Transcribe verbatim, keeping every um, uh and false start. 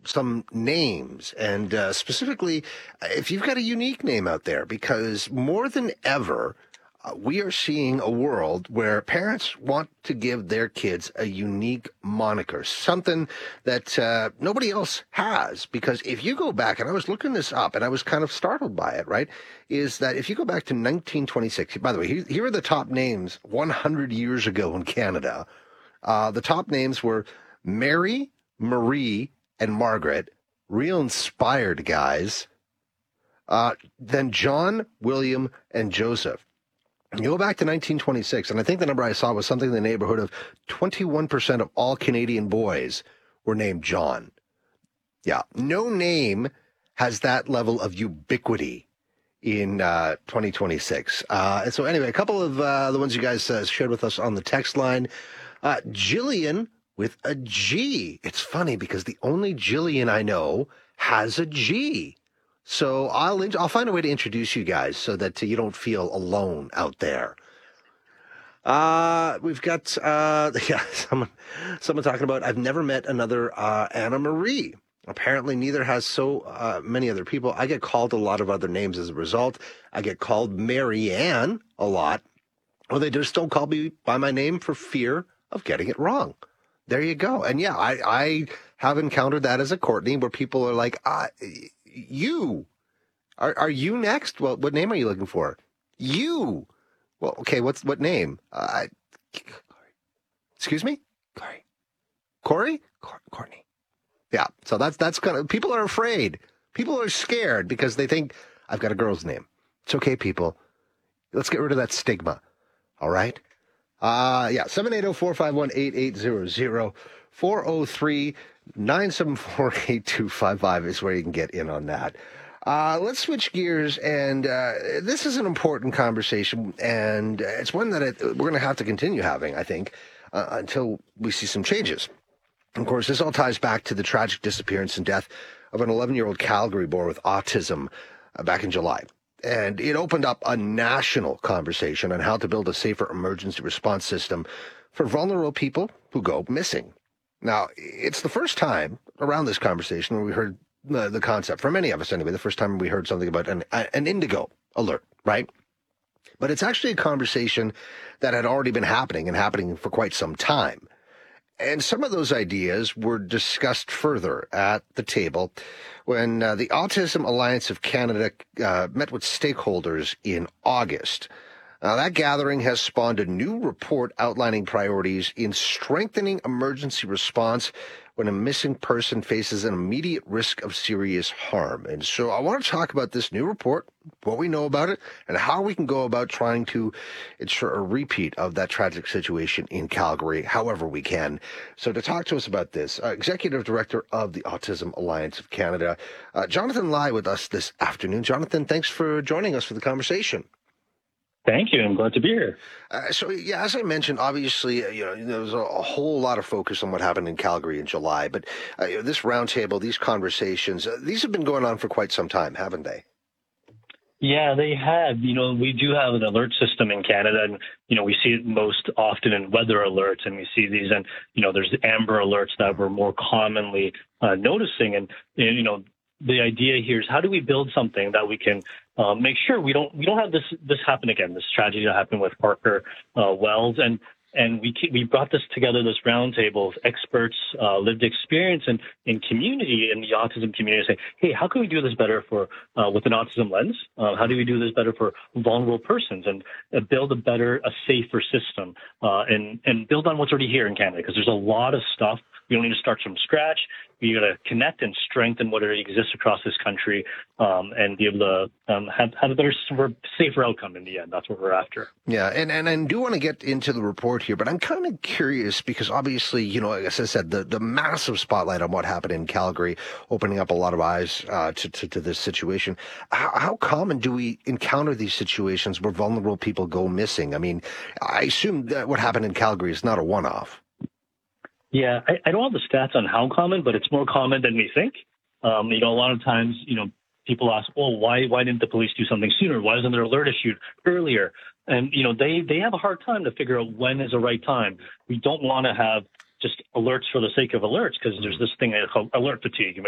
some names, and uh, specifically, if you've got a unique name out there, because more than ever, uh, we are seeing a world where parents want to give their kids a unique moniker, something that uh, nobody else has. Because if you go back, and I was looking this up, and I was kind of startled by it, right, is that if you go back to nineteen twenty-six, by the way, here, here are the top names one hundred years ago in Canada. Uh, the top names were Mary, Marie, and Margaret. Real inspired guys. Uh, then John, William, and Joseph. You go back to nineteen twenty-six, and I think the number I saw was something in the neighborhood of twenty-one percent of all Canadian boys were named John. Yeah, no name has that level of ubiquity in uh, twenty twenty-six. Uh, and so anyway, a couple of uh, the ones you guys uh, shared with us on the text line. Uh, Jillian with a G. It's funny because the only Jillian I know has a G. So I'll I'll find a way to introduce you guys so that you don't feel alone out there. Uh, we've got uh, yeah, someone someone talking about I've never met another uh, Anna Marie. Apparently, neither has so uh, many other people. I get called a lot of other names as a result. I get called Mary Ann a lot. Or they just don't call me by my name for fear of getting it wrong. There you go. And yeah, I, I have encountered that as a Courtney where people are like, uh, you, are are you next? Well, what name are you looking for? You. Well, okay, what's what name? Uh, excuse me? Corey. Corey? Cor- Courtney. Yeah, so that's that's kind of, people are afraid. People are scared because they think, I've got a girl's name. It's okay, people. Let's get rid of that stigma. All right? Uh, yeah, seven eight zero, four five one, eight eight zero zero, four oh three, nine seven four, eight two five five is where you can get in on that. Uh, let's switch gears, and uh, this is an important conversation, and it's one that it, we're going to have to continue having, I think, uh, until we see some changes. Of course, this all ties back to the tragic disappearance and death of an eleven-year-old Calgary boy with autism uh, back in July. And it opened up a national conversation on how to build a safer emergency response system for vulnerable people who go missing. Now, it's the first time around this conversation where we heard the, the concept, for many of us anyway, the first time we heard something about an, an indigo alert, right? But it's actually a conversation that had already been happening and happening for quite some time. And some of those ideas were discussed further at the table when uh, the Autism Alliance of Canada uh, met with stakeholders in August. Now, that gathering has spawned a new report outlining priorities in strengthening emergency response when a missing person faces an immediate risk of serious harm. And so I want to talk about this new report, what we know about it, and how we can go about trying to ensure a repeat of that tragic situation in Calgary, however we can. So to talk to us about this, uh, Executive Director of the Autism Alliance of Canada, uh, Jonathan Lai with us this afternoon. Jonathan, thanks for joining us for the conversation. Thank you. I'm glad to be here. Uh, so, yeah, as I mentioned, obviously, uh, you know, there was a, a whole lot of focus on what happened in Calgary in July. But uh, this roundtable, these conversations, uh, these have been going on for quite some time, haven't they? Yeah, they have. You know, we do have an alert system in Canada, and, you know, we see it most often in weather alerts, and we see these, and, you know, there's the amber alerts that we're more commonly uh, noticing. And, you know, the idea here is how do we build something that we can uh, make sure we don't we don't have this this happen again, this tragedy that happened with Parker uh, Wells, and and we we brought this together, this roundtable of experts, uh, lived experience, and in community in the autism community, say, hey, how can we do this better for uh, with an autism lens? Uh, how do we do this better for vulnerable persons, and uh, build a better, a safer system, uh, and and build on what's already here in Canada, because there's a lot of stuff. We don't need to start from scratch. We got to connect and strengthen what already exists across this country, um, and be able to um, have, have a better, safer outcome in the end. That's what we're after. Yeah, and, and I do want to get into the report here, but I'm kind of curious because obviously, you know, as I said, the, the massive spotlight on what happened in Calgary, opening up a lot of eyes uh, to, to, to this situation. How, how common do we encounter these situations where vulnerable people go missing? I mean, I assume that what happened in Calgary is not a one-off. Yeah, I, I don't have the stats on how common, but it's more common than we think. Um, you know, a lot of times, you know, people ask, well, why why didn't the police do something sooner? Why wasn't there alert issued earlier? And, you know, they, they have a hard time to figure out when is the right time. We don't want to have just alerts for the sake of alerts, because there's this thing called alert fatigue.